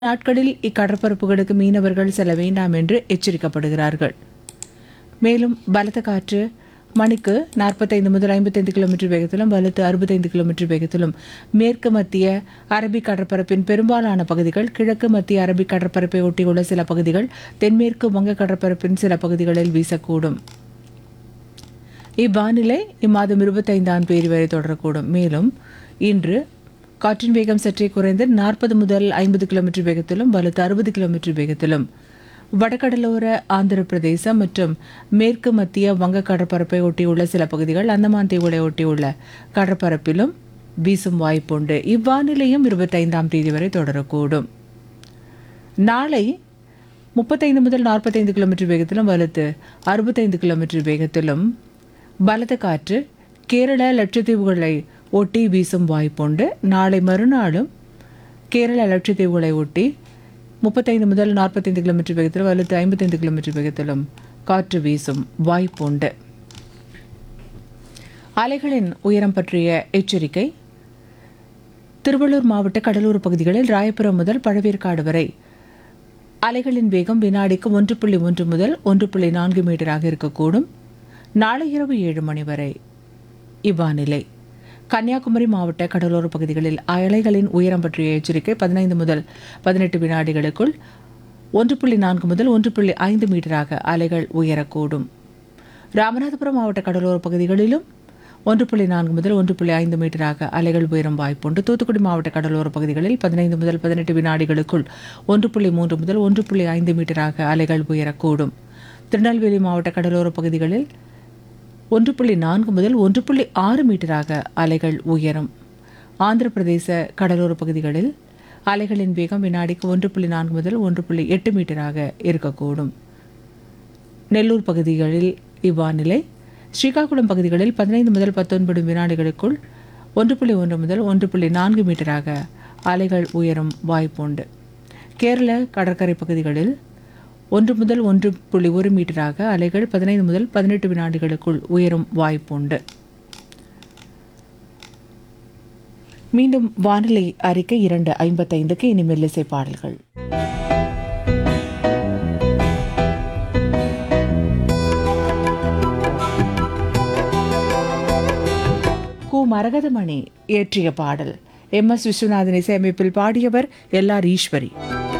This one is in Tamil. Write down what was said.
நாட்களில் இக்கடற்பரப்புகளுக்கு மீனவர்கள் செல்ல வேண்டாம் என்று எச்சரிக்கப்படுகிறார்கள். மேலும் பலத்த காற்று மணிக்கு 45 முதல் 55 கிலோமீட்டர் வேகத்திலும் வலுத்து 65 கிலோமீட்டர் வேகத்திலும் மேற்கு மத்திய அரபிக் கடற்பரப்பின் பெரும்பாலான பகுதிகள், கிழக்கு மத்திய அரபிக் கடற்பரப்பை ஒட்டியுள்ள சில பகுதிகள், தென்மேற்கு வங்க கடற்பரப்பின் சில பகுதிகளில் வீசக்கூடும். இவ்வானிலை இம்மாதம் 25ஆம் தேதி வரை தொடரக்கூடும். மேலும் இன்று காற்றின் வேகம் சற்றே குறைந்து 40 முதல் 50 கிலோமீட்டர் வேகத்திலும் வலுத்து 60 கிலோமீட்டர் வேகத்திலும் வடகடலோர ஆந்திர பிரதேசம் மற்றும் மேற்கு மத்திய வங்க கடற்பரப்பை ஒட்டியுள்ள சில பகுதிகள், அந்தமான் தீவுகளை ஒட்டியுள்ள கடற்பரப்பிலும் வீசும் வாய்ப்புண்டு. இவ்வானிலையும் 25ஆம் தேதி வரை தொடரக்கூடும். நாளை 35 முதல் 45 கிலோமீட்டர் வேகத்திலும் வலுத்து 65 கிலோமீட்டர் வேகத்திலும் பலத்த காற்று கேரள லட்சத்தீவுகளை ஒட்டி வீசும் வாய்ப்புண்டு. நாளை மறுநாளும் கேரள லட்சத்தீவுகளை ஒட்டி 35 முதல் 45 கிலோமீட்டர் வேகத்திலும் வலுத்து 55 கிலோமீட்டர் வேகத்திலும் காற்று வீசும் வாய்ப்புண்டு. அலைகளின் உயரம் பற்றிய எச்சரிக்கை. திருவள்ளூர் மாவட்ட கடலோர பகுதிகளில் ராயபுரம் முதல் பழவேற்காடு வரை அலைகளின் வேகம் வினாடிக்கு 1.1 முதல் 1.4 மீட்டராக இருக்கக்கூடும். நாளை இரவு 7 மணி வரை இவ்வானிலை. கன்னியாகுமரி மாவட்ட கடலோர பகுதிகளில் அலைகளின் உயரம் பற்றிய எச்சரிக்கை. 15 முதல் 18 வினாடிகளுக்குள் 1.4 முதல் 1.5 மீட்டராக அலைகள் உயரக்கூடும். ராமநாதபுரம் மாவட்ட கடலோர பகுதிகளிலும் 1.4 முதல் 1.5 மீட்டராக அலைகள் உயரும் வாய்ப்புண்டு. தூத்துக்குடி மாவட்ட கடலோர பகுதிகளில் 15 முதல் 18 வினாடிகளுக்குள் 1.3 முதல் 1.5 மீட்டராக அலைகள் உயரக்கூடும். திருநெல்வேலி மாவட்ட கடலோர பகுதிகளில் 1.4 முதல் 1.6 மீட்டராக அலைகள் உயரும். ஆந்திர பிரதேச கடலோர பகுதிகளில் அலைகளின் வேகம் வினாடிக்கு 1.4 முதல் 1.8 மீட்டராக இருக்கக்கூடும். நெல்லூர் பகுதிகளில் இவ்வானிலை. ஸ்ரீகாகுளம் பகுதிகளில் 15 முதல் 19 வினாடிகளுக்குள் 1.1 முதல் 1.4 மீட்டராக அலைகள் உயரும் வாய்ப்புண்டு. கேரள கடற்கரை பகுதிகளில் 1 முதல் 1.1 மீட்டராக அலைகள் 15 முதல் 18 வினாடிகளுக்குள் உயரும் வாய்ப்புண்டு. மீண்டும் வானிலை அறிக்கை 2:55க்கு இனி மெல்லிசை பாடல்கள். கு மரகதமணி இயற்றிய பாடல். MS விஸ்வநாதன் இசையமைப்பில் பாடியவர் LR ஈஸ்வரி.